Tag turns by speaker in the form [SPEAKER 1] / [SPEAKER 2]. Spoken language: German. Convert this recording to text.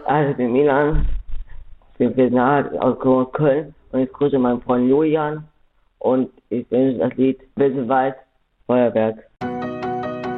[SPEAKER 1] Also ich bin Milan, ich bin nahe aus Köln und ich grüße meinen Freund Julian und ich wünsche das Lied Bisschen weit Feuerwerk.